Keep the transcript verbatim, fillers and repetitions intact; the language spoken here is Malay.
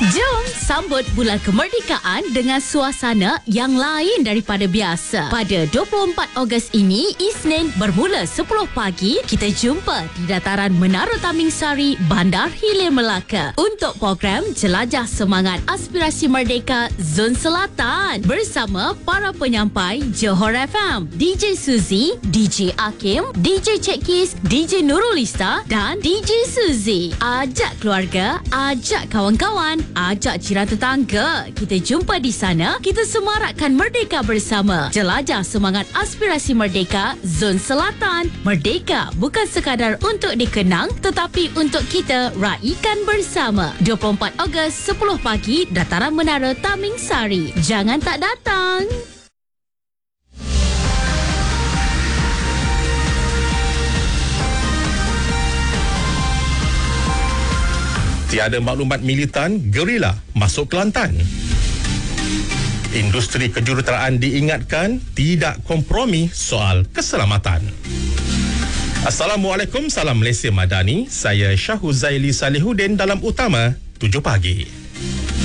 Jom sambut bulan kemerdekaan dengan suasana yang lain daripada biasa. Pada dua puluh empat Ogos ini, Isnin bermula sepuluh pagi, kita jumpa di dataran Menara Taming Sari, Bandar Hilir Melaka untuk program Jelajah Semangat Aspirasi Merdeka Zon Selatan bersama para penyampai Johor F M, D J Suzy, D J Akim, D J Cekis, D J Nurulista dan D J Suzy. Ajak keluarga, ajak kawan-kawan, ajak jiran tetangga. Kita jumpa di sana, kita semarakkan merdeka bersama. Jelajah semangat aspirasi merdeka Zon Selatan. Merdeka bukan sekadar untuk dikenang, tetapi untuk kita raikan bersama. dua puluh empat Ogos, sepuluh pagi, dataran Menara Taming Sari. Jangan tak datang. Tiada maklumat militan gerila masuk Kelantan. Industri kejuruteraan diingatkan tidak kompromi soal keselamatan. Assalamualaikum, salam Malaysia Madani. Saya Syahuzaili Salihuddin dalam Utama tujuh pagi.